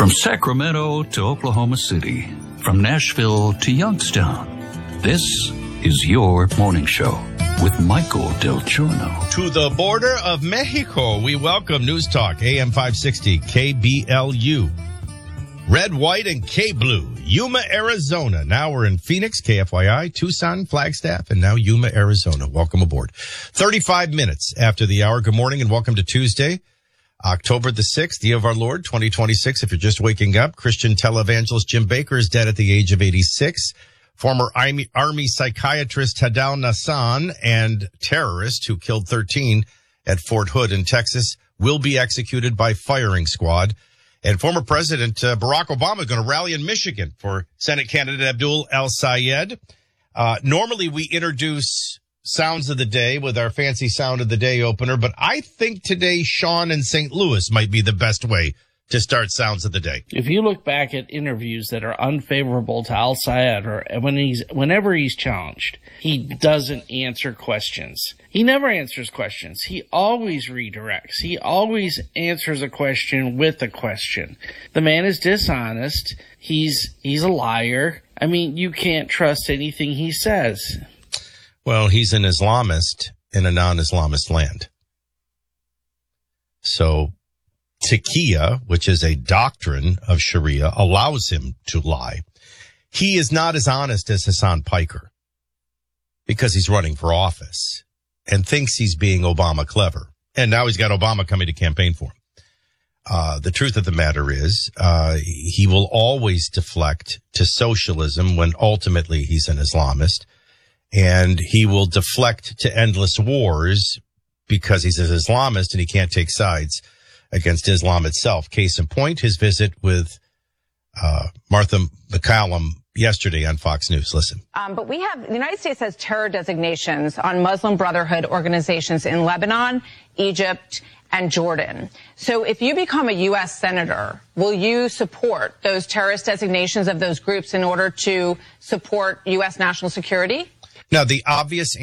From Sacramento to Oklahoma City, from Nashville to Youngstown, this is your morning show with Michael Del Giorno. To the border of Mexico, we welcome News Talk, AM 560, KBLU. Red, white, and K-Blue, Yuma, Arizona. Now we're in Phoenix, KFYI, Tucson, Flagstaff, and now Yuma, Arizona. Welcome aboard. 35 minutes after the hour. Good morning and welcome to Tuesday, October the 6th, year of our Lord, 2026. If you're just waking up, Christian televangelist Jim Bakker is dead at the age of 86. Former Army psychiatrist Hadal Nassan and terrorist who killed 13 at Fort Hood in Texas will be executed by firing squad. And former President Barack Obama is going to rally in Michigan for Senate candidate Abdul El-Sayed. Normally we introduce sounds of the day with our fancy sound of the day opener, but I think today Sean in St. Louis might be the best way to start sounds of the day. If you look back at interviews that are unfavorable to El-Sayed or whenever he's challenged, he doesn't answer questions. He never answers questions. He always redirects. He always answers a question with a question. The man is dishonest. He's a liar. I mean, you can't trust anything he says. Well, he's an Islamist in a non-Islamist land. So Taqiyya, which is a doctrine of Sharia, allows him to lie. He is not as honest as Hassan Piker because he's running for office and thinks he's being Obama clever. And now he's got Obama coming to campaign for him. The truth of the matter is, he will always deflect to socialism when ultimately he's an Islamist. And he will deflect to endless wars because he's an Islamist and he can't take sides against Islam itself. Case in point, his visit with Martha MacCallum yesterday on Fox News. Listen. But the United States has terror designations on Muslim Brotherhood organizations in Lebanon, Egypt, and Jordan. So if you become a U.S. senator, will you support those terrorist designations of those groups in order to support U.S. national security? Now, the obvious